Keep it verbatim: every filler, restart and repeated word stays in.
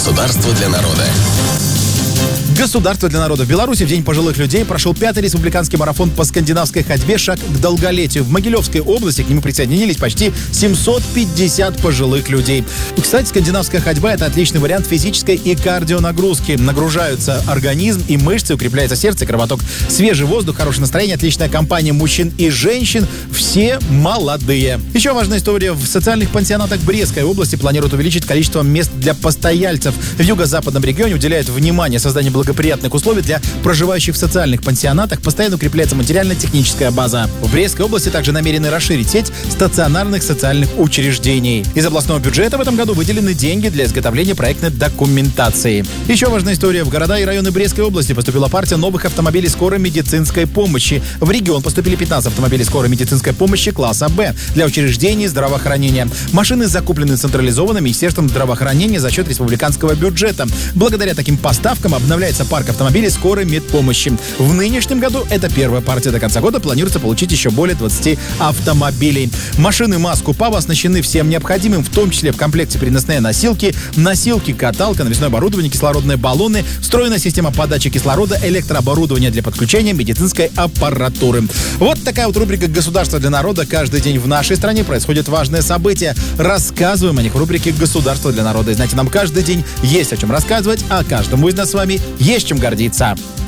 Государство для народа. Государство для народа. В Беларуси в День пожилых людей прошел пятый республиканский марафон по скандинавской ходьбе «Шаг к долголетию». В Могилевской области к нему присоединились почти семьсот пятьдесят пожилых людей. Кстати, скандинавская ходьба – это отличный вариант физической и кардионагрузки. Нагружаются организм и мышцы, укрепляется сердце, кровоток. Свежий воздух, хорошее настроение, отличная компания мужчин и женщин. Все молодые. Еще важная история. В социальных пансионатах Брестской области планируют увеличить количество мест для постояльцев. В юго-западном регионе уделяют внимание созданию благоприятных условий для проживающих в социальных пансионатах, постоянно укрепляется материально-техническая база. В Брестской области также намерены расширить сеть стационарных социальных учреждений. Из областного бюджета в этом году выделены деньги для изготовления проектной документации. Еще важная история. В города и районы Брестской области поступила партия новых автомобилей скорой медицинской помощи. В регион поступили пятнадцать автомобилей скорой медицинской помощи класса Б для учреждений здравоохранения. Машины закуплены централизованно Министерством здравоохранения за счет республиканского бюджета. Благодаря таким поставкам обновляется парк автомобилей скорой медпомощи. В нынешнем году это первая партия. До конца года планируется получить еще более двадцати автомобилей. Машины МАЗ-Купава оснащены всем необходимым, в том числе в комплекте переносные носилки, носилки, каталка, навесное оборудование, кислородные баллоны, встроенная система подачи кислорода, электрооборудование для подключения медицинской аппаратуры. Вот такая вот рубрика «Государство для народа». Каждый день в нашей стране происходят важные события. Рассказываем о них в рубрике «Государство для народа». И знаете, нам каждый день есть о чем рассказывать, а каждому из нас с вами есть чем гордиться.